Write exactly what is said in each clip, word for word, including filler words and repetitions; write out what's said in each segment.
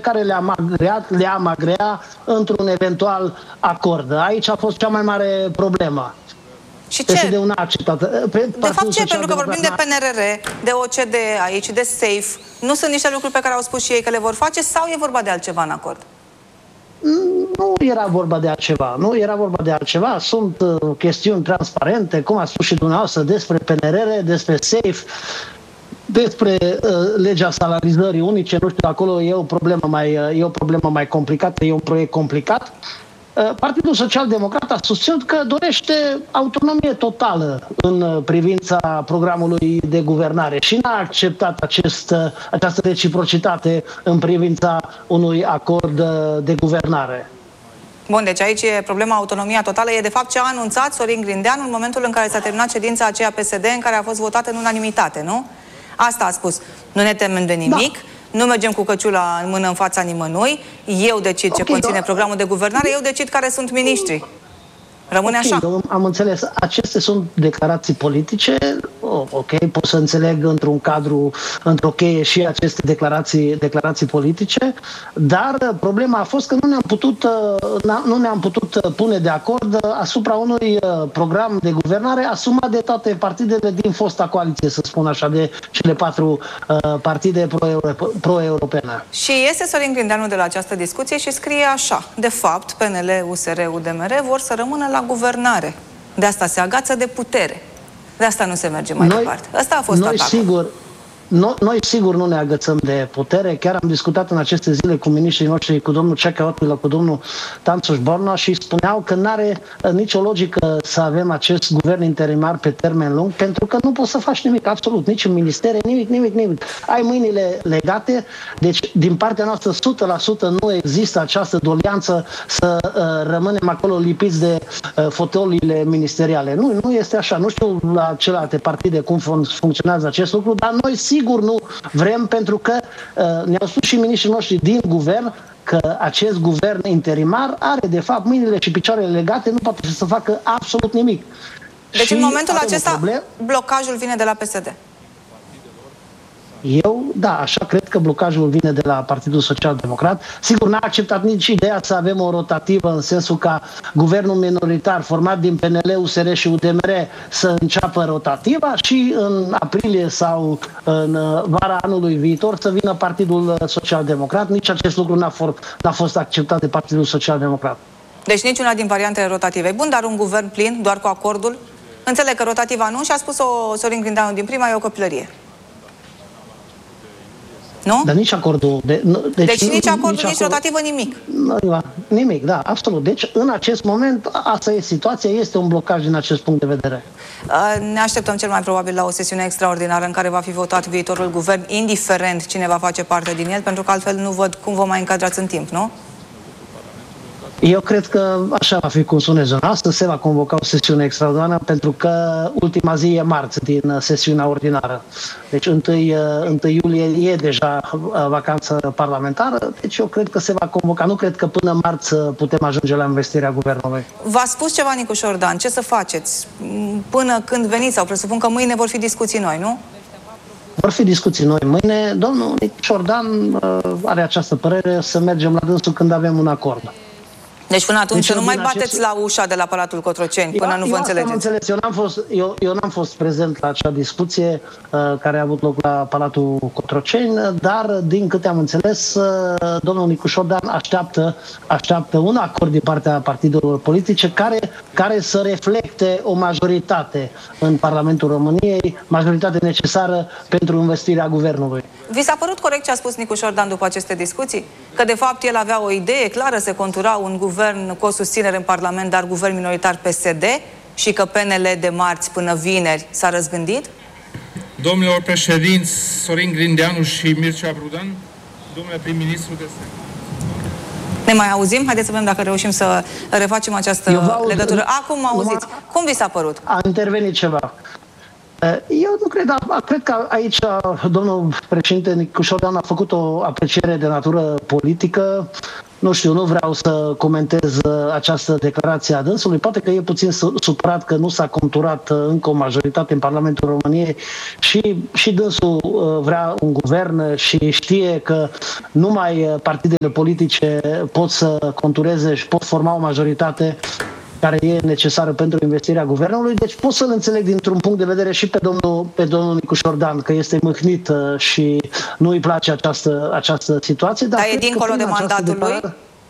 care le-am agreat, le-am agrea într-un eventual acord. Aici a fost cea mai mare problemă. Și ce? De, un acceptat. De fapt ce? Pentru că vorbim de P N R R, de O C D E aici, de SAFE. Nu sunt niște lucruri pe care au spus și ei că le vor face sau e vorba de altceva în acord? Nu era vorba de altceva, nu era vorba de altceva, sunt uh, chestiuni transparente, cum a spus și dumneavoastră, despre P N R R, despre SAFE, despre uh, legea salarizării unice, nu știu, acolo e o problemă mai, uh, e o problemă mai complicată, e un proiect complicat. Uh, Partidul Social-Democrat a susținut că dorește autonomie totală în privința programului de guvernare și n-a acceptat acest, uh, această reciprocitate în privința unui acord uh, de guvernare. Bun, deci aici e problema autonomia totală. E de fapt ce a anunțat Sorin Grindeanu în momentul în care s-a terminat ședința aceea P S D în care a fost votată în unanimitate, nu? Asta a spus. Nu ne temem de nimic, da. Nu mergem cu căciula în mână în fața nimănui, eu decid ce okay, conține da. programul de guvernare, eu decid care sunt miniștrii. Rămâne okay, așa. Am înțeles. Acestea sunt declarații politice. Oh, ok, pot să înțeleg într-un cadru, într-o cheie și aceste declarații, declarații politice, dar problema a fost că nu ne-am putut, nu ne-am putut pune de acord asupra unui program de guvernare asumat de toate partidele din fosta coaliție, să spun așa, de cele patru uh, partide pro-europene. Și este Sorin Grindeanu de la această discuție și scrie așa: de fapt, P N L, U S R, U D M R vor să rămână la guvernare. De asta se agață de putere. De asta nu se merge mai noi, departe. Asta a fost noi atacul. Sigur, noi, noi sigur nu ne agățăm de putere. Chiar am discutat în aceste zile cu miniștrii noștri, cu domnul Ceacă, cu domnul Tanțuș Borna și spuneau că nu are nicio logică să avem acest guvern interimar pe termen lung, pentru că nu poți să faci nimic, absolut, nici în ministere, nimic, nimic, nimic. Ai mâinile legate, deci din partea noastră o sută la sută nu există această dolianță să uh, rămânem acolo lipiți de uh, fotoliile ministeriale. Nu, nu este așa. Nu știu la celelalte partide cum fun- funcționează acest lucru, dar noi sigur nu vrem, pentru că uh, ne-au spus și miniștrii noștri din guvern că acest guvern interimar are de fapt mâinile și picioarele legate, nu poate să facă absolut nimic. Deci și în momentul acesta problem... blocajul vine de la P S D. Eu, da, așa cred că blocajul vine de la Partidul Social-Democrat. Sigur, n-a acceptat nici ideea să avem o rotativă în sensul ca guvernul minoritar format din P N L, U S R și U D M R să înceapă rotativa și în aprilie sau în vara anului viitor să vină Partidul Social-Democrat. Nici acest lucru n-a fost, n-a fost acceptat de Partidul Social-Democrat. Deci niciuna din variantele rotative. Bun, dar un guvern plin, doar cu acordul? Înțeleg că rotativa nu și a spus-o Sorin Grindeanu din prima, e o copilărie. Nu? Dar nici acordul... De, deci, deci nici acordul, nici, nici acord, rotativă, nimic. Nimic, da, absolut. Deci, în acest moment, asta e situația, este un blocaj din acest punct de vedere. Ne așteptăm cel mai probabil la o sesiune extraordinară în care va fi votat viitorul guvern, indiferent cine va face parte din el, pentru că altfel nu văd cum vă mai încadrați în timp, nu? Eu cred că așa va fi cum spuneți dumneavoastră, se va convoca o sesiune extraordinară, pentru că ultima zi e marți din sesiunea ordinară. Deci întâi iulie e deja vacanță parlamentară, deci eu cred că se va convoca. Nu cred că până marți putem ajunge la investirea guvernului. V-a spus ceva Nicu Șordan? Ce să faceți? Până când veniți, sau presupun că mâine vor fi discuții noi, nu? Vor fi discuții noi mâine. Domnul Nicu Șordan are această părere, să mergem la dânsul când avem un acord. Deci până atunci deci, nu mai bateți acest... la ușa de la Palatul Cotroceni, până eu, nu vă eu înțelegeți. Înțeles. Eu n-am fost, eu, eu n-am fost prezent la acea discuție uh, care a avut loc la Palatul Cotroceni, dar din câte am înțeles, uh, domnul Nicu Șordan așteaptă, așteaptă un acord din partea partidelor politice care, care să reflecte o majoritate în Parlamentul României, majoritate necesară pentru investirea guvernului. Vi s-a părut corect ce a spus Nicu Șordan după aceste discuții? Că de fapt el avea o idee clară, se contura un guvern cu o susținere în Parlament, dar guvern minoritar P S D, și că P N L de marți până vineri s-a răzgândit? Domnilor președinți Sorin Grindeanu și Mircea Brudan, domnule prim-ministru de stat. Ne mai auzim? Haideți să vedem dacă reușim să refacem această legătură. Acum auziți. Cum vi s-a părut? A intervenit ceva. Eu nu cred, cred că aici domnul președinte Nicușor Dan a făcut o apreciere de natură politică. Nu știu, nu vreau să comentez această declarație a dânsului. Poate că e puțin supărat că nu s-a conturat încă o majoritate în Parlamentul României și, și dânsul vrea un guvern și știe că numai partidele politice pot să contureze și pot forma o majoritate care e necesară pentru investirea guvernului. Deci pot să-l înțeleg dintr-un punct de vedere și pe domnul, pe domnul Nicușor Dan, că este mâhnit și nu îi place această, această situație. Dar, dar e dincolo de mandatul lui?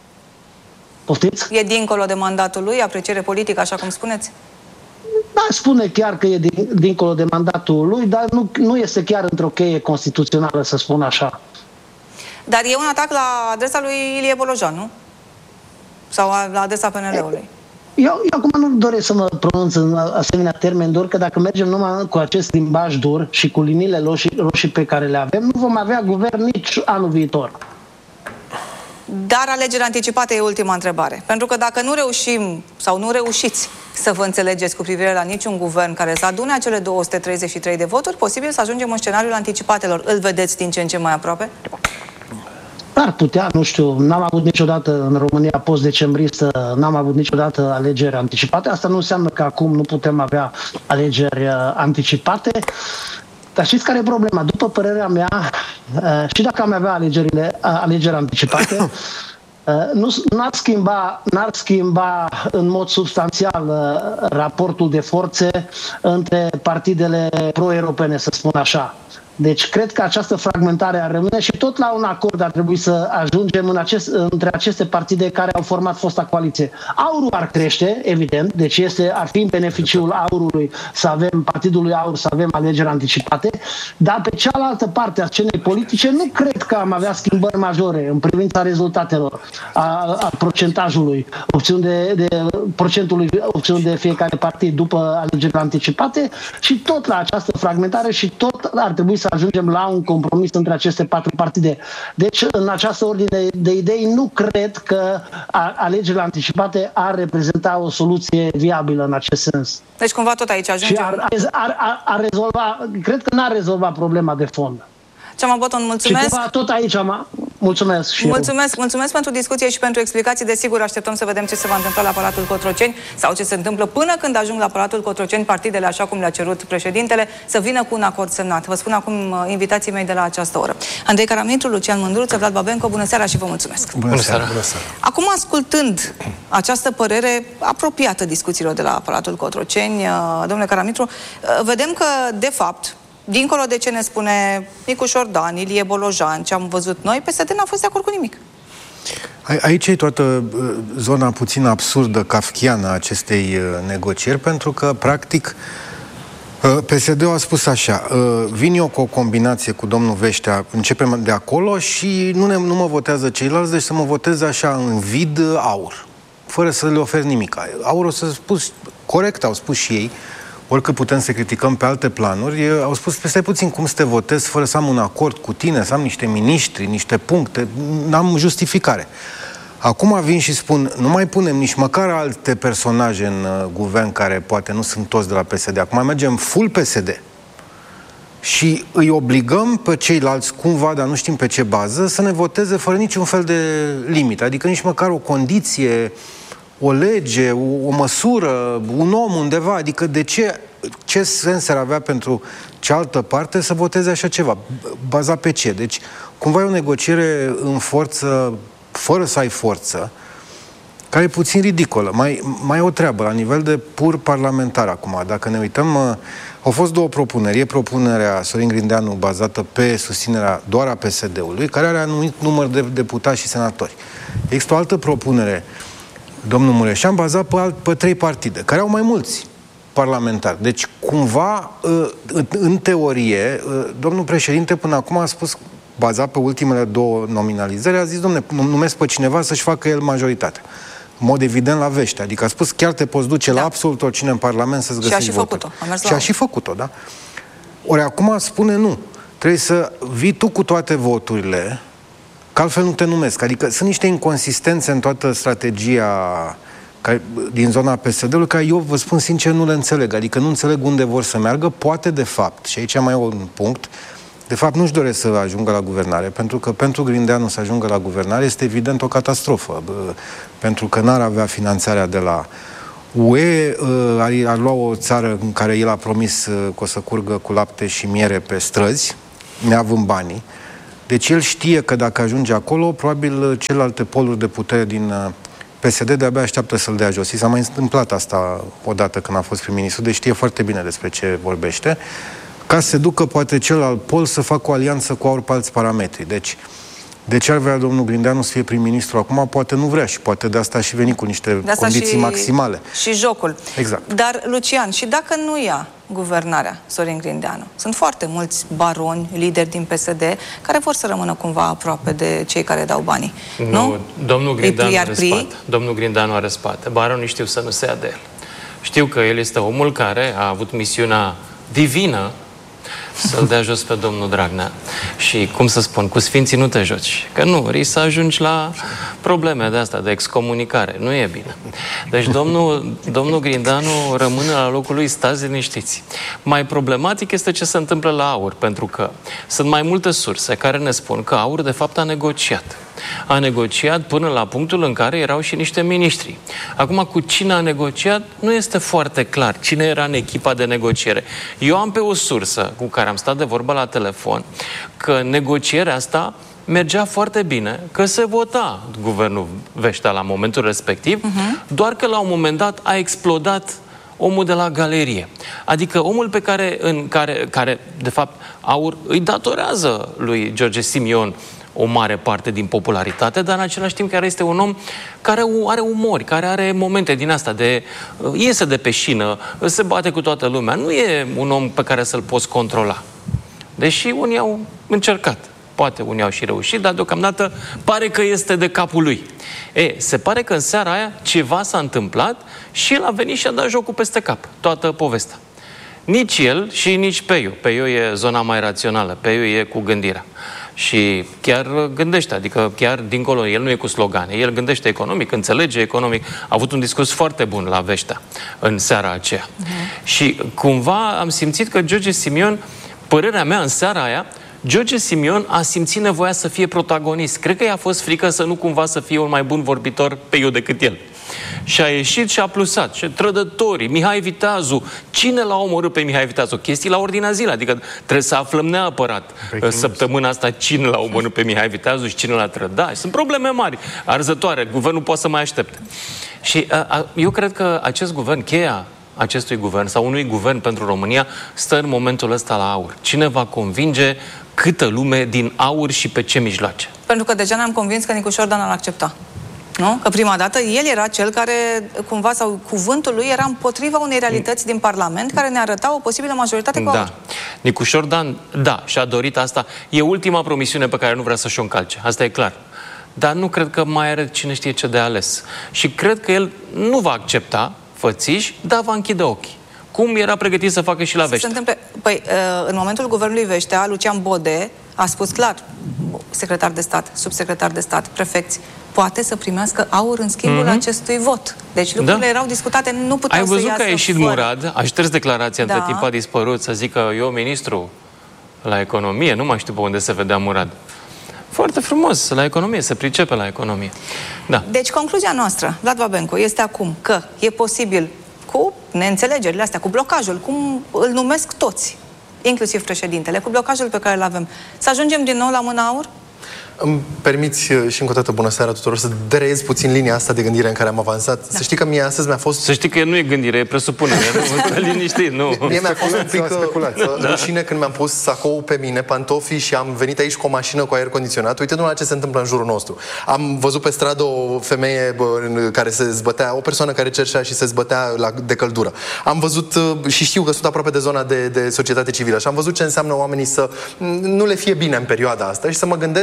Poftiți? E dincolo de mandatul lui, apreciere politică, așa cum spuneți? Da, spune chiar că e din, dincolo de mandatul lui, dar nu, nu este chiar într-o cheie constituțională, să spun așa. Dar e un atac la adresa lui Ilie Bolojan, nu? Sau la adresa P N L-ului? Eu, eu acum nu doresc să mă pronunț în asemenea termeni, doar că dacă mergem numai cu acest limbaj dur și cu liniile roșii, roșii pe care le avem, nu vom avea guvern nici anul viitor. Dar alegeri anticipate e ultima întrebare. Pentru că dacă nu reușim sau nu reușiți să vă înțelegeți cu privire la niciun guvern care să adune acele două sute treizeci și trei de voturi, posibil să ajungem în scenariul anticipatelor. Îl vedeți din ce în ce mai aproape? Ar putea, nu știu, n-am avut niciodată în România post-decembristă, n-am avut niciodată alegeri anticipate. Asta nu înseamnă că acum nu putem avea alegeri uh, anticipate. Dar știți care e problema? După părerea mea, uh, și dacă am avea alegerile, uh, alegeri anticipate, uh, nu, n-ar schimba, n-ar schimba în mod substanțial uh, raportul de forțe între partidele pro-europene, să spun așa. Deci cred că această fragmentare ar rămâne și tot la un acord ar trebui să ajungem în acest, între aceste partide care au format fosta coaliție. Aurul ar crește, evident, deci este, ar fi în beneficiul Aurului să avem, Partidului Aur să avem alegeri anticipate, dar pe cealaltă parte a scenei politice nu cred că am avea schimbări majore în privința rezultatelor, a, a procentajului, opțiuni de, de, procentului opțiuni de fiecare partid după alegerile anticipate și tot la această fragmentare și tot ar trebui să ajungem la un compromis între aceste patru partide. Deci, în această ordine de idei, nu cred că alegerile anticipate ar reprezenta o soluție viabilă în acest sens. Deci, cumva tot aici ajungem. Și ar, ar, ar, ar rezolva, cred că n-ar rezolva problema de fond. Ceama Boton, mulțumesc. Și cumva tot aici am... Mulțumesc și mulțumesc, eu. mulțumesc pentru discuție și pentru explicații. Desigur, așteptăm să vedem ce se va întâmpla la Palatul Cotroceni sau ce se întâmplă până când ajung la Palatul Cotroceni partidele, așa cum le-a cerut președintele, să vină cu un acord semnat. Vă spun acum invitații mei de la această oră. Andrei Caramitru, Lucian Mândruță, Vlad Babenco, bună seara și vă mulțumesc. Bună seara. Bună seara. Acum, ascultând această părere apropiată discuțiilor de la Palatul Cotroceni, domnule Caramitru, vedem că, de fapt, dincolo de ce ne spune Nicușor Dan, Ilie Bolojan, ce am văzut noi, P S D n-a fost de acord cu nimic. Aici e toată zona puțin absurdă, kafkiană a acestei negocieri, pentru că, practic, P S D-ul a spus așa: vin eu cu o combinație cu domnul Veștea, începem de acolo și nu, ne, nu mă votează ceilalți, deci să mă voteze așa în vid Aur, fără să le ofer nimic. Aur o să spus, corect au spus și ei, orică putem să criticăm pe alte planuri, au spus, stai puțin, cum să te votez fără să am un acord cu tine, să am niște miniștri, niște puncte, n-am justificare. Acum vin și spun, nu mai punem nici măcar alte personaje în uh, guvern care poate nu sunt toți de la P S D. Acum mergem full P S D și îi obligăm pe ceilalți, cumva, dar nu știm pe ce bază, să ne voteze fără niciun fel de limită. Adică nici măcar o condiție, o lege, o, o măsură, un om undeva. Adică de ce, ce sens ar avea pentru cealaltă parte să voteze așa ceva? Bazat pe ce? Deci, cumva e o negociere în forță, fără să ai forță, care e puțin ridicolă. Mai, mai e o treabă, la nivel de pur parlamentar acum. Dacă ne uităm, au fost două propuneri. E propunerea Sorin Grindeanu bazată pe susținerea doar a P S D-ului, care are anumit număr de deputați și senatori. Există o altă propunere, domnul Mureșan, bazat pe, alt, pe trei partide, care au mai mulți parlamentari. Deci, cumva, în teorie, domnul președinte până acum a spus, bazat pe ultimele două nominalizări, a zis, dom'le, numesc pe cineva să-și facă el majoritatea. În mod evident la vește. Adică a spus, chiar te poți duce da. la absolut oricine în Parlament să-ți găsești și a și făcut-o. Și a și făcut-o, da? Ori acum spune nu. Trebuie să vii tu cu toate voturile, că altfel nu te numesc. Adică sunt niște inconsistențe în toată strategia care, din zona P S D-ului, care eu vă spun sincer nu le înțeleg. Adică nu înțeleg unde vor să meargă. Poate de fapt, și aici mai e un punct, de fapt nu-și doresc să ajungă la guvernare, pentru că pentru Grindeanu să ajungă la guvernare este evident o catastrofă, pentru că n-ar avea finanțarea de la U E, ar, ar lua o țară în care el a promis că o să curgă cu lapte și miere pe străzi, neavând banii. Deci el știe că dacă ajunge acolo, probabil celelalte poluri de putere din P S D de-abia așteaptă să-l dea jos. I s-a mai întâmplat asta odată când a fost prim-ministru, deci știe foarte bine despre ce vorbește, ca să se ducă poate celălalt pol să facă o alianță cu AUR pe alți parametri. Deci, de ce ar vrea domnul Grindeanu să fie prim-ministru acum? Poate nu vrea și poate de asta și veni cu niște condiții și, maximale. Și jocul. Exact. Dar, Lucian, și dacă nu ia guvernarea Sorin Grindeanu, sunt foarte mulți baroni, lideri din P S D, care vor să rămână cumva aproape de cei care dau banii. Nu? nu? Domnul Grindeanu are spate. Domnul Grindeanu are spate. Baronii știu să nu se ia de el. Știu că el este omul care a avut misiunea divină să-l dea jos pe domnul Dragnea. Și, cum să spun, cu sfinții nu te joci. Că nu, risc să ajungi la probleme de asta, de excomunicare. Nu e bine. Deci domnul, domnul Grindeanu rămâne la locul lui, stați liniștiți. Mai problematic este ce se întâmplă la AUR, pentru că sunt mai multe surse care ne spun că AUR, de fapt, a negociat. A negociat până la punctul în care erau și niște miniștri. Acum, cu cine a negociat, nu este foarte clar cine era în echipa de negociere. Eu am pe o sursă cu care am stat de vorbă la telefon că negocierea asta mergea foarte bine, că se vota guvernul Veștea la momentul respectiv, uh-huh. doar că la un moment dat a explodat omul de la galerie. Adică omul pe care, în care, care de fapt, AUR îi datorează lui George Simion o mare parte din popularitate, dar în același timp care este un om care are umori, care are momente din asta de iese de pe șină, se bate cu toată lumea. Nu e un om pe care să-l poți controla. Deși unii au încercat. Poate unii au și reușit, dar deocamdată pare că este de capul lui. E, se pare că în seara aia ceva s-a întâmplat și el a venit și a dat jocul peste cap. Toată povestea. Nici el și nici Peiu. Peiu e zona mai rațională. Peiu e cu gândirea. Și chiar gândește, adică chiar dincolo, el nu e cu slogane, el gândește economic, înțelege economic. A avut un discurs foarte bun la Veștea în seara aceea. Uh-huh. Și cumva am simțit că George Simion, părerea mea în seara aia, George Simion a simțit nevoia să fie protagonist. Cred că i-a fost frică să nu cumva să fie un mai bun vorbitor pe eu decât el. Și a ieșit și a plusat. Și trădătorii, Mihai Viteazu. Cine l-a omorât pe Mihai Viteazu? Chestii la ordinea zilei. Adică trebuie să aflăm neapărat săptămâna asta cine l-a omorât pe Mihai Viteazu și cine l-a trădat. Sunt probleme mari, arzătoare. Guvernul poate să mai aștepte. Și a, a, eu cred că acest guvern, cheia acestui guvern sau unui guvern pentru România, stă în momentul ăsta la AUR. Cine va convinge câtă lume din AUR și pe ce mijloace? Pentru că deja ne-am convins că Nicu Șordan ar accepta. Nu? Că prima dată el era cel care, cumva, sau cuvântul lui era împotriva unei realități din Parlament care ne arăta o posibilă majoritate cu AUR. Da. Nicu Șordan, da, și-a dorit asta. E ultima promisiune pe care nu vrea să-și o încalce. Asta e clar. Dar nu cred că mai are cine știe ce de ales. Și cred că el nu va accepta fățiși, dar va închide ochii. Cum era pregătit să facă și la Veștea. Se întâmple... Păi, în momentul guvernului Veștea, Lucian Bode a spus clar, secretar de stat, subsecretar de stat, prefecți, poate să primească AUR în schimbul mm-hmm. acestui vot. Deci lucrurile da. erau discutate, nu puteau să iasă. Ai văzut că a ieșit fără... Murad, a șters declarația, da. între timp a dispărut, să zică eu ministru la economie, nu mai știu pe unde se vedea Murad. Foarte frumos, la economie, se pricepe la economie. Da. Deci concluzia noastră, Vlad Babencu, este acum că e posibil cu neînțelegerile astea, cu blocajul, cum îl numesc toți, inclusiv președintele, cu blocajul pe care îl avem, să ajungem din nou la mâna AUR? Îmi permiți și încă o dată bună seara tuturor să dereiez puțin linia asta de gândire în care am avansat. Da. Să știi că mie astăzi mi-a fost... Să știi că nu e gândire, e presupunere. Nu, liniștit, nu. Mie mi-a fost un pic da. rușine când mi-am pus sacou pe mine, pantofii și am venit aici cu o mașină cu aer condiționat. Uite-mă la ce se întâmplă în jurul nostru. Am văzut pe stradă o femeie bă, care se zbătea, o persoană care cerșea și se zbătea la, de căldură. Am văzut și știu că sunt aproape de zona de, de societate civilă și am văzut ce înseamnă oamenii să nu le fie bine în perioada asta și să mă gândesc cum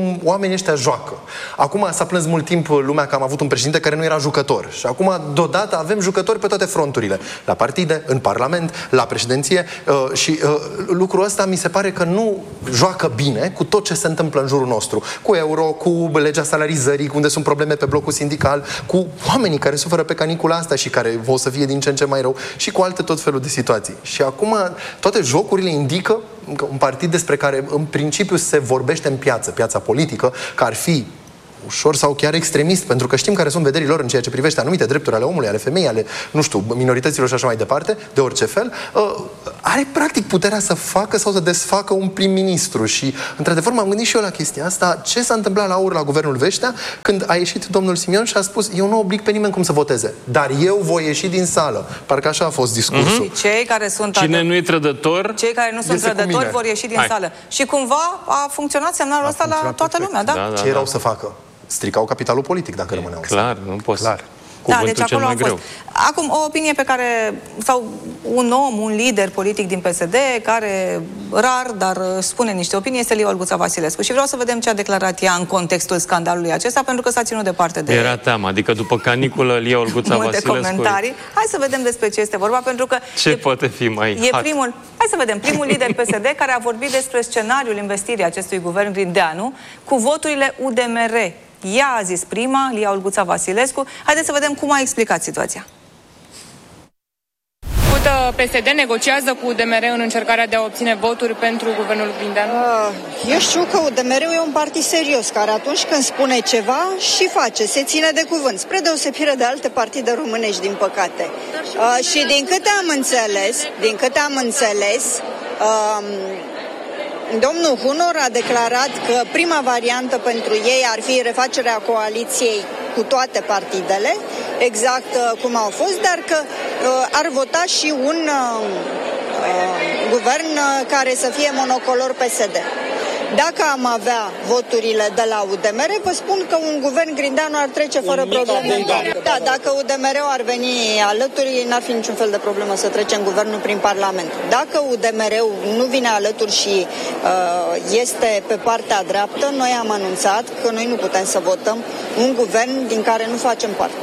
cum oamenii ăștia joacă. Acum s-a plâns mult timp lumea că am avut un președinte care nu era jucător. Și acum, deodată, avem jucători pe toate fronturile. La partide, în Parlament, la președinție. Uh, și uh, lucrul ăsta mi se pare că nu joacă bine cu tot ce se întâmplă în jurul nostru. Cu euro, cu legea salarizării, unde sunt probleme pe blocul sindical, cu oamenii care suferă pe canicula asta și care o să fie din ce în ce mai rău și cu alte tot felul de situații. Și acum toate jocurile indică un partid despre care în principiu se vorbește în piață, piața politică, că ar fi ușor sau chiar extremist, pentru că știm care sunt vederile lor în ceea ce privește anumite drepturi ale omului, ale femeii, ale, nu știu, minorităților și așa mai departe, de orice fel, uh, are practic puterea să facă sau să desfacă un prim-ministru. Și, într-adevăr, m-am gândit și eu la chestia asta. Ce s-a întâmplat la Aur, la Guvernul Vestea, când a ieșit domnul Simion și a spus: eu nu oblig pe nimeni cum să voteze, dar eu voi ieși din sală. Parcă așa a fost discursul. Mm-hmm. Cei care sunt Cine nu e trădător, cei care nu sunt trădători vor ieși din Hai. sală. Și cumva a funcționat semnalul a ăsta la toată lumea, da? da, da Ce erau da. să facă? Stricau capitalul politic dacă e, rămâneau. Clar, nu poți. Clar. Da, deci acolo a fost. Greu. Acum, o opinie pe care, sau un om, un lider politic din P S D, care rar, dar spune niște opinii, este Lia Olguța Vasilescu. Și vreau să vedem ce a declarat ea în contextul scandalului acesta, pentru că s-a ținut departe de... Era teamă, adică după caniculă, Lia Olguța multe Vasilescu... comentarii. Hai să vedem despre ce este vorba, pentru că... Ce e, poate fi mai e hot? primul, hai să vedem, primul lider P S D care a vorbit despre scenariul investirii acestui guvern Grindeanu cu voturile U D M R. Ea a zis prima, Lia Olguța Vasilescu. Haideți să vedem cum a explicat situația. P S D negociază cu U D M R în încercarea de a obține voturi pentru guvernul Grindeanu? Uh, eu știu că U D M R-ul e un partid serios, care atunci când spune ceva și face, se ține de cuvânt, spre deosebire de alte partide românești, din păcate. Uh, și din câte am înțeles, din câte am înțeles, uh, domnul Hunor a declarat că prima variantă pentru ei ar fi refacerea coaliției cu toate partidele, exact uh, cum au fost, dar că uh, ar vota și un uh, uh, guvern uh, care să fie monocolor P S D. Dacă am avea voturile de la U D M R, vă spun că un guvern Grindeanu ar trece fără probleme. Da, dacă U D M R-ul ar veni alături, n-ar fi niciun fel de problemă să trecem guvernul prin Parlament. Dacă U D M R-ul nu vine alături și uh, este pe partea dreaptă, noi am anunțat că noi nu putem să votăm un guvern din care nu facem parte.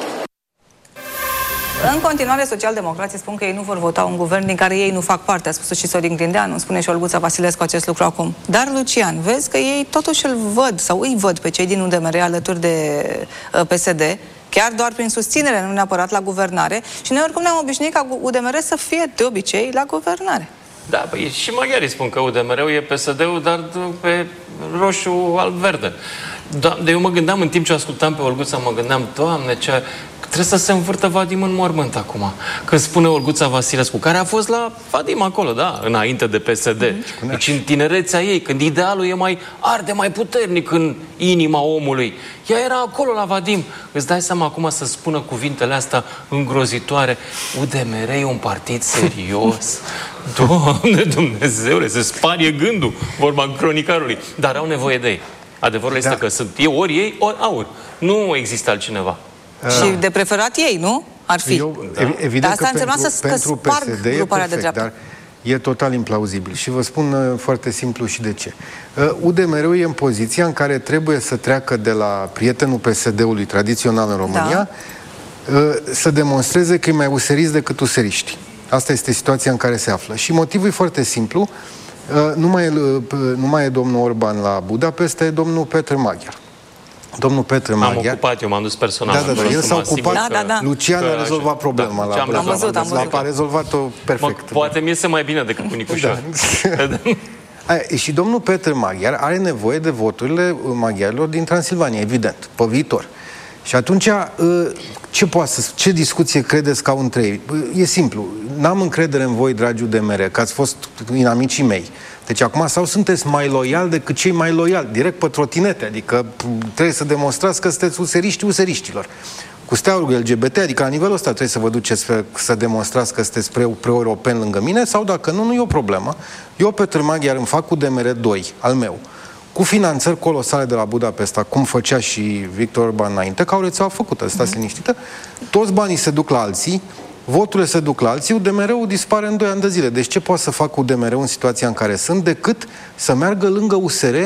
În continuare, socialdemocrații spun că ei nu vor vota un guvern din care ei nu fac parte. A spus și Sorin Grindeanu, spune și Olguța Vasilescu acest lucru acum. Dar, Lucian, vezi că ei totuși îl văd, sau îi văd pe cei din U D M R alături de uh, P S D, chiar doar prin susținere, nu neapărat la guvernare. Și noi oricum ne-am obișnuit ca U D M R să fie de obicei la guvernare. Da, băi, și maghiarii spun că U D M R-ul e P S D-ul, dar pe roșu, alb-verde. Doamne, eu mă gândeam, în timp ce ascultam pe Olguța, mă gândeam, Doamne, ce... Trebuie să se învârtă Vadim în mormânt acum. Când spune Olguța Vasilescu, care a fost la Vadim acolo, da, înainte de P S D. Mm-hmm. Deci în tinerețea ei, când idealul e mai arde mai puternic în inima omului. Ea era acolo la Vadim. Îți dai seama acum să spună cuvintele astea îngrozitoare. U D M R e un partid serios. Doamne Dumnezeule, se sparie gândul, vorba cronicarului. Dar au nevoie de ei. Adevărul da. este că sunt ei, ori ei, ori Aur. Nu există altcineva. Și de preferat ei, nu? Ar fi. Eu, da. Evident dar asta că pentru, să pentru P S D e perfect, dar e total implauzibil. Și vă spun uh, foarte simplu și de ce. Uh, U D M R-ul e în poziția în care trebuie să treacă de la prietenul P S D-ului tradițional în România da. uh, să demonstreze că e mai userist decât useriști. Asta este situația în care se află. Și motivul e foarte simplu. Uh, nu, mai e, uh, nu mai e domnul Orban la Budapesta, e domnul Petre Maghiar. Domnul Petre Maghiar... M-am ocupat, eu m-am dus personal. Da, da, da, el s-a ocupat. Da, da, da. Lucian a rezolvat problema. Da, la am văzut, am văzut. A rezolvat-o perfect. Mă, poate mi iese mai bine decât bunicușor. Da. Și domnul Petre Maghiar are nevoie de voturile maghiarilor din Transilvania, evident, pe viitor. Și atunci, ce poate să, ce discuție credeți că au între ei? E simplu. N-am încredere în voi, dragi U D M R, că ați fost inamicii mei. Deci acum sau sunteți mai loiali decât cei mai loiali, direct pe trotinete, adică trebuie să demonstrați că sunteți useriștii useriștilor. Cu steaua L G B T, adică la nivelul ăsta trebuie să vă duceți să demonstrați că sunteți pre- pre-europeni lângă mine, sau dacă nu, nu e o problemă. Eu, Petre Maghiar, îmi fac U D M R doi, al meu, cu finanțări colosale de la Budapesta, cum făcea și Victor Orban înainte, că au rețeaua făcută, stați liniștită, toți banii se duc la alții, voturile se duc la alții, U D M R-ul dispare în doi ani de zile. Deci ce poate să facă U D M R-ul în situația în care sunt, decât să meargă lângă U S R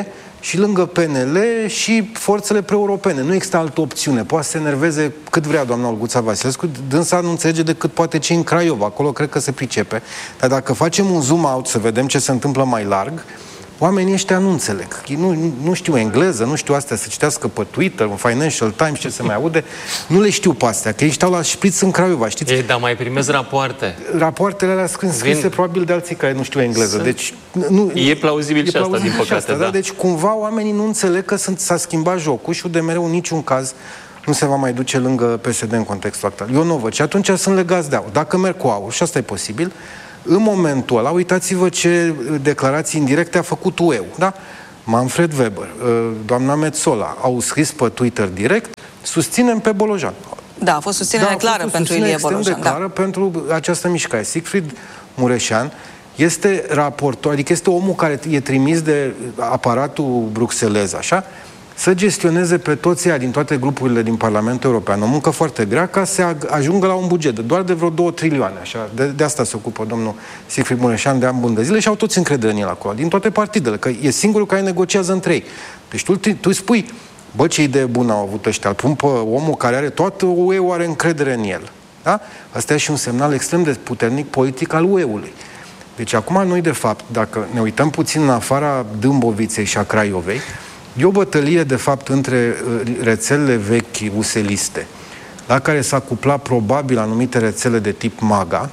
și lângă P N L și forțele pre-europene. Nu există altă opțiune. Poate să se enerveze cât vrea doamna Olguța Vasilescu, dânsa nu înțelege decât poate ce în Craiova. Acolo cred că se pricepe. Dar dacă facem un zoom out să vedem ce se întâmplă mai larg, oamenii ăștia nu înțeleg. Ei nu, nu știu engleză, nu știu astea să citească pe Twitter, în Financial Times, ce se mai aude. Nu le știu pe astea, că ei stau la șpriț în Craiova, știți? Ei, dar mai primesc rapoarte. Rapoartele alea scris, scrise Vin... probabil de alții care nu știu engleză. Sunt... Deci, nu, e plauzibil e și asta, din păcate. Asta, da. Da? Deci, cumva, oamenii nu înțeleg că sunt, s-a schimbat jocul și U D M R-ul în niciun caz nu se va mai duce lângă P S D în contextul actual. Eu nu văd. Și atunci sunt legați de AUR. Dacă merg cu AUR, și asta e posibil, în momentul ăla, uitați-vă ce declarații indirecte a făcut U E U, da? Manfred Weber, doamna Metsola, au scris pe Twitter direct, susținem pe Bolojan. Da, a fost susținere da, clară pentru Ilie Bolojan. Da, clară pentru această mișcare. Siegfried Mureșan este raportor, adică este omul care e trimis de aparatul bruxelez, așa, să gestioneze pe toți ea din toate grupurile din Parlamentul European. O muncă foarte grea ca să ajungă la un buget de doar de vreo două trilioane. Așa. De, de asta se ocupă domnul Siegfried Mureșan de ani buni de zile și au toți încredere în el acolo, din toate partidele, că e singurul care negociază între ei. Deci tu, tu îi spui, bă, ce idee bună au avut ăștia, îl pun pe omul care are toată U E U are încredere în el. Da? Asta e și un semnal extrem de puternic politic al U E U-ului. Deci acum noi, de fapt, dacă ne uităm puțin în afara Dâmboviței și a Craiovei, e o bătălie, de fapt, între rețelele vechi useliste, la care s-a cuplat probabil anumite rețele de tip MAGA,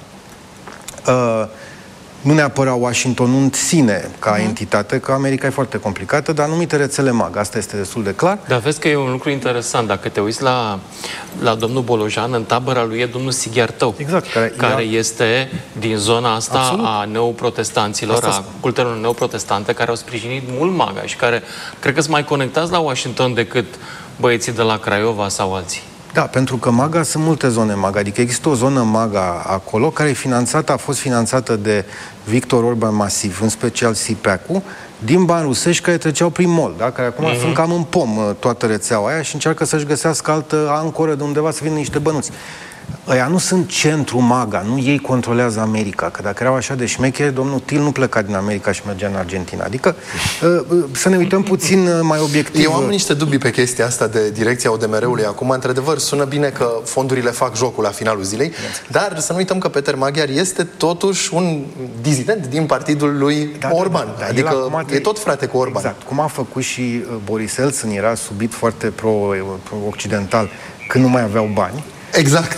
uh, nu neapărat Washington în sine ca uh-huh. entitate, că America e foarte complicată, dar anumite rețele MAGA, asta este destul de clar. Dar vezi că e un lucru interesant, dacă te uiți la, la domnul Bolojan, în tabăra lui e domnul Sighiartău, exact, care, care ea... este din zona asta Absolut. a neoprotestanților, asta a cultelor neoprotestante, care au sprijinit mult MAGA și care cred că sunt mai conectați la Washington decât băieții de la Craiova sau alții. Da, pentru că MAGA sunt multe zone MAGA, adică există o zonă MAGA acolo care e finanțată, a fost finanțată de Victor Orban masiv, în special S I P E A C-ul, din bani rusești care treceau prin MOL, da? Care acum mm-hmm. sunt cam în pom toată rețeaua aia și încearcă să-și găsească altă ancoră de undeva să vină niște bănuți. Ăia nu sunt centru MAGA, nu ei controlează America, că dacă erau așa de șmecheri, domnul Til nu pleca din America și mergea în Argentina. Adică să ne uităm puțin mai obiectiv. Eu am niște dubii pe chestia asta de direcția U D M R-ului acum. Într-adevăr, sună bine că fondurile fac jocul la finalul zilei, dar să nu uităm că Peter Maghiar este totuși un dizident din partidul lui da, Orban. Da, da, da. Adică e tot frate cu Orban. Exact. Cum a făcut și Boris Eltsine, era subit foarte pro-occidental când nu mai aveau bani. Exact.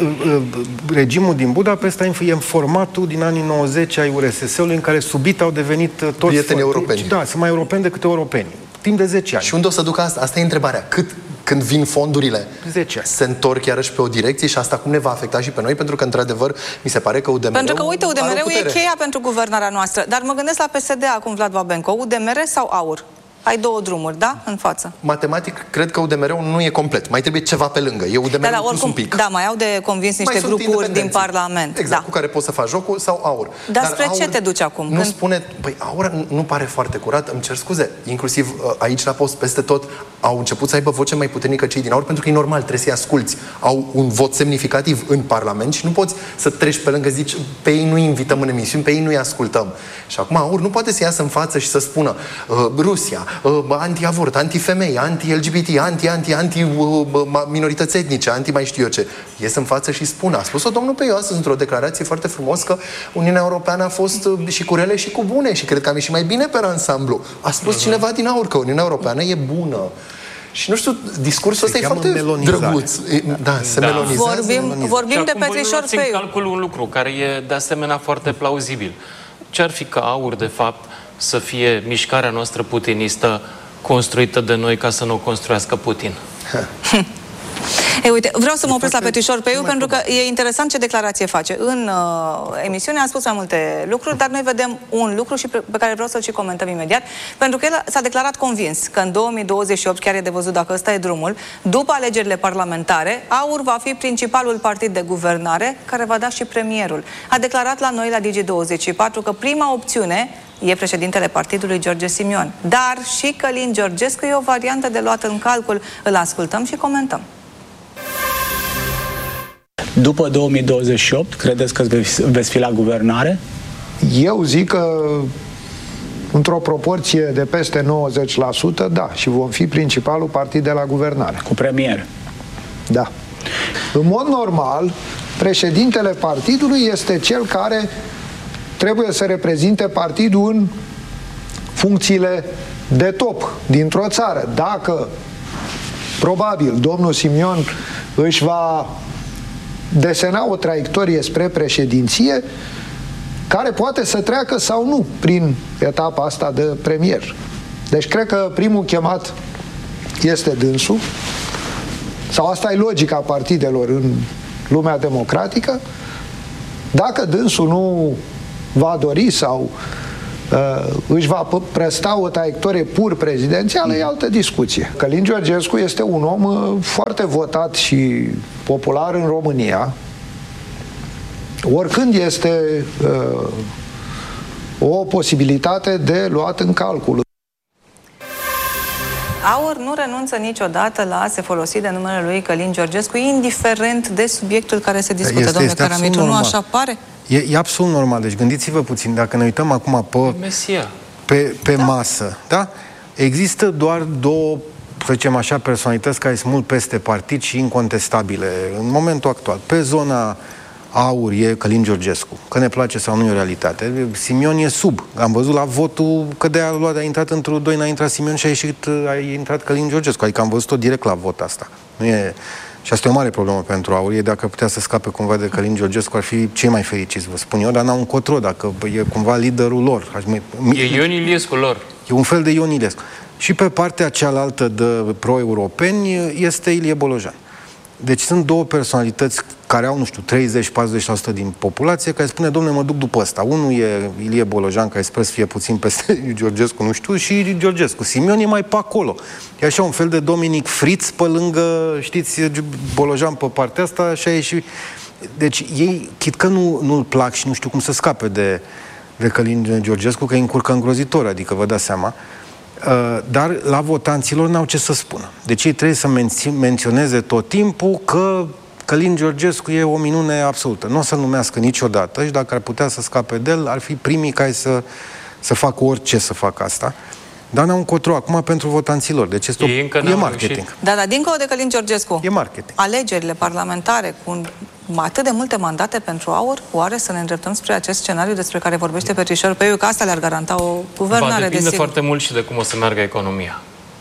Regimul din Budapesta e în formatul din anii nouăzeci ai U R S S-ului, în care subit au devenit toți prieteni europeni. Da, sunt mai europeni decât europeni. Timp de zece ani. Și unde o să ducă asta? Asta e întrebarea. Cât, când vin fondurile, zece ani. Se întorc iarăși pe o direcție și asta cum ne va afecta și pe noi? Pentru că, într-adevăr, mi se pare că U D M R-ul Pentru că, uite, U D M R-ul e cheia pentru guvernarea noastră. Dar mă gândesc la P S D acum, Vlad Babenco. U D M R sau AUR? Ai două drumuri, da? În față. Matematic, cred că U D M R-ul nu e complet. Mai trebuie ceva pe lângă. E U D M R-ul da, plus un pic. Da, mai au de convins niște grupuri din Parlament. Exact, da. cu care poți să faci jocul, sau AUR. Dar, Dar spre AUR ce te duci acum? Nu Când... spune... Păi AUR nu pare foarte curat, îmi cer scuze. Inclusiv aici la post, peste tot, au început să aibă voce mai puternică cei din AUR, pentru că e normal, trebuie să-i asculți. Au un vot semnificativ în Parlament și nu poți să treci pe lângă, zici, pe ei nu invităm în emisiuni, pe ei nu-i ascultăm. Și acum AUR nu poate să iasă în față și să spună uh, Rusia, uh, anti avort, anti-femei, anti-L G B T, anti-anti-minorități etnice, anti-mai știu eu ce. Ies în față și spune. A spus-o domnul Peiu astăzi într-o declarație foarte frumos că Uniunea Europeană a fost și cu rele și cu bune și cred că am ieșit mai bine pe ansamblu. A spus uh-huh. cineva din AUR că Uniunea Europeană e bună. Și nu știu, discursul ăsta e foarte drăguț. Da, se da. melonizează. Vorbim, vorbim de Petrișor Peiu. Și în calcul un lucru care e de asemenea foarte plauzibil. Ce-ar fi ca AUR, de fapt, să fie mișcarea noastră putinistă construită de noi ca să nu o construiască Putin? Ei, uite, vreau să mă opresc la Petrișor Peiu pentru că e interesant ce declarație face. În uh, emisiune a spus mai multe lucruri, dar noi vedem un lucru și pe, pe care vreau să-l și comentăm imediat, pentru că el s-a declarat convins că în două mii douăzeci și opt, chiar e de văzut dacă ăsta e drumul, după alegerile parlamentare, AUR va fi principalul partid de guvernare care va da și premierul. A declarat la noi la Digi douăzeci și patru că prima opțiune e președintele partidului George Simion. Dar și Călin Georgescu e o variantă de luat în calcul. Îl ascultăm și comentăm. După două mii douăzeci și opt, credeți că veți fi la guvernare? Eu zic că într-o proporție de peste nouăzeci la sută, da, și vom fi principalul partid de la guvernare. Cu premier. Da. În mod normal, președintele partidului este cel care trebuie să reprezinte partidul în funcțiile de top dintr-o țară. Dacă, probabil, domnul Simion își va desena o traiectorie spre președinție, care poate să treacă sau nu prin etapa asta de premier. Deci cred că primul chemat este dânsul, sau asta e logica partidelor în lumea democratică. Dacă dânsul nu va dori sau uh, își va presta o traiectorie pur prezidențială, e altă discuție. Călin Georgescu este un om uh, foarte votat și popular în România. Oricând este uh, o posibilitate de luat în calcul. AUR nu renunță niciodată la a se folosi de numele lui Călin Georgescu, indiferent de subiectul care se discută, este, domnule Caramitru. Nu așa pare? E, e absolut normal. Deci gândiți-vă puțin, dacă ne uităm acum pe, Mesia. pe, pe da. masă, da? Există doar două, să zicem așa, personalități care sunt mult peste partid și incontestabile în momentul actual. Pe zona AUR e Călin Georgescu. Că ne place sau nu e o realitate. Simion e sub. Am văzut la votul că de-aia a, luat, a intrat într-un doi, n-a intrat Simion și a ieșit, a intrat Călin Georgescu. Adică am văzut-o direct la vot asta. Nu e... Și asta e o mare problemă pentru AUR. E dacă putea să scape cumva de Călin Georgescu, ar fi cei mai fericiți, vă spun eu, dar n-au încotro, dacă e cumva liderul lor. E Ion Iliescu lor. E un fel de Ion Iliescu. Și pe partea cealaltă de pro-europeni este Ilie Bolojan. Deci sunt două personalități care au, nu știu, treizeci patruzeci la sută din populație, care spune, domnule, mă duc după ăsta. Unul e Ilie Bolojan, care sper să fie puțin peste Georgescu, nu știu, și Georgescu. Simion e mai pe acolo. E așa un fel de Dominic Fritz pe lângă, știți, Bolojan pe partea asta, așa e și... Deci ei, chit că nu, nu-l plac și nu știu cum să scape de, de Călin Georgescu, că îi încurcă îngrozitor, adică vă dați seama. Uh, dar la votanților n-au ce să spună. Deci ei trebuie să menți- menționeze tot timpul că Călin Georgescu e o minune absolută. Nu o să-l numească niciodată și dacă ar putea să scape de el, ar fi primii care să, să facă orice să facă asta. Dar n-au încotro acum pentru votanților. Deci este o, e marketing. Da, dar dincolo de Călin Georgescu, e marketing. Alegerile parlamentare cu atât de multe mandate pentru AUR, oare să ne îndreptăm spre acest scenariu despre care vorbește Petrișor Peiu, că asta le-ar garanta o guvernare, Va depinde desigur. foarte mult și de cum o să meargă economia.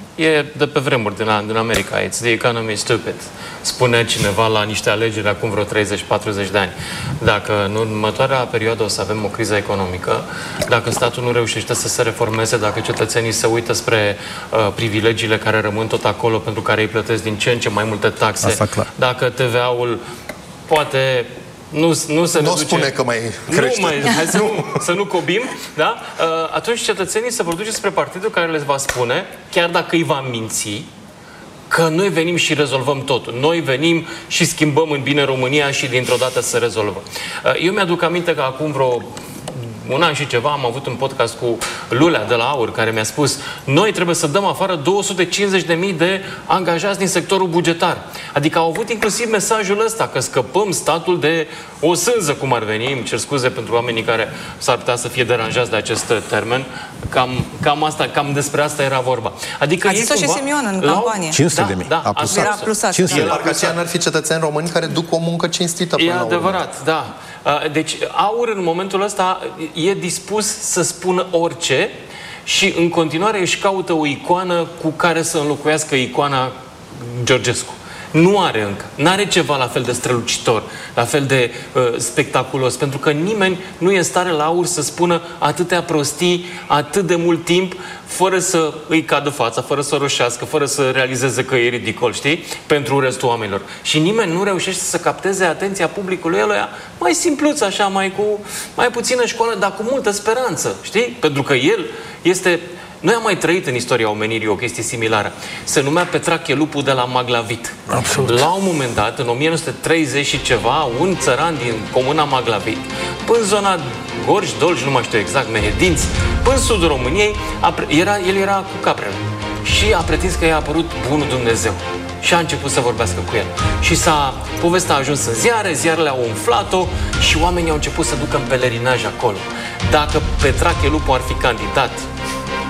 E de pe vremuri din, din America. It's the economy stupid. Spune cineva la niște alegeri acum vreo treizeci patruzeci de ani. Dacă în următoarea perioadă o să avem o criză economică, dacă statul nu reușește să se reformeze, dacă cetățenii se uită spre uh, privilegiile care rămân tot acolo, pentru care îi plătesc din ce în ce mai multe taxe, dacă T V A-ul poate... Nu, nu se nu spune că mai crește. Nu mai, hai să nu, să nu cobim, da? Uh, atunci cetățenii se vor duce spre partidul care les va spune, chiar dacă îi va minți, că noi venim și rezolvăm totul. Noi venim și schimbăm în bine România și dintr-o dată se rezolvă. Uh, eu mi-aduc aminte că acum vreo un an și ceva am avut un podcast cu Lulea de la AUR, care mi-a spus, noi trebuie să dăm afară două sute cincizeci de mii de angajați din sectorul bugetar. Adică au avut inclusiv mesajul ăsta, că scăpăm statul de o sânză, cum ar veni. Îmi cer scuze pentru oamenii care s-ar putea să fie deranjați de acest termen. Cam, cam, asta, cam despre asta era vorba. Adică a zis-o și Simion în campanie. cinci sute de mii. Da, da, a plusat. Era plusat. Parcă aceia n-ar fi cetățeni români care duc o muncă cinstită până E la urmă. adevărat, da. Deci AUR în momentul ăsta e dispus să spună orice și în continuare își caută o icoană cu care să înlocuiască icoana Georgescu. Nu are încă. N-are ceva la fel de strălucitor, la fel de uh, spectaculos, pentru că nimeni nu e în stare la AUR să spună atâtea prostii, atât de mult timp, fără să îi cadă fața, fără să roșească, fără să realizeze că e ridicol, știi? Pentru restul oamenilor. Și nimeni nu reușește să capteze atenția publicului ăluia mai simpluț, așa, mai cu mai puțină școală, dar cu multă speranță, știi? Pentru că el este... Noi am mai trăit în istoria omenirii o chestie similară. Se numea Petrache Lupu de la Maglavit. Absolut. La un moment dat, în o mie nouă sute treizeci și ceva, un țăran din comuna Maglavit, până în zona Gorj, Dolj, nu mai știu exact, Mehedinți, până în sudul României, era, el era cu caprele. Și a pretins că i-a apărut bunul Dumnezeu. Și a început să vorbească cu el. Și s-a, povestea a ajuns în ziare, ziarele au umflat-o și oamenii au început să ducă în pelerinaj acolo. Dacă Petrache Lupu ar fi candidat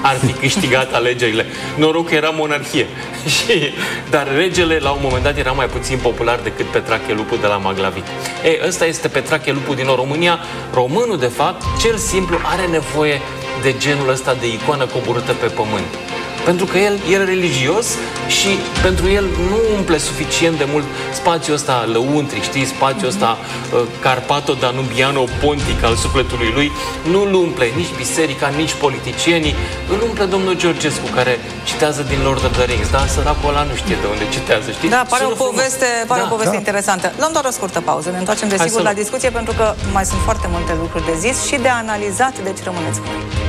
ar fi câștigat alegerile. Noroc că era monarhie. Și, dar regele, la un moment dat, era mai puțin popular decât Petrache Lupu de la Maglavit. Ei, ăsta este Petrache Lupu din România. Românul, de fapt, cel simplu, are nevoie de genul ăsta de icoană coborâtă pe pământ. Pentru că el e religios și pentru el nu umple suficient de mult spațiul ăsta lăuntric, știi, spațiul ăsta uh, carpato-danubiano-pontic al sufletului lui, nu-l umple nici biserica, nici politicienii, îl umple domnul Georgescu, care citează din Lord of the Rings, dar săracul ăla nu știe de unde citează, știi? Da, pare Sună o poveste, pare da, o poveste da. interesantă. Luăm doar o scurtă pauză, ne întoarcem desigur la discuție, pentru că mai sunt foarte multe lucruri de zis și de analizat, deci rămâneți cu noi.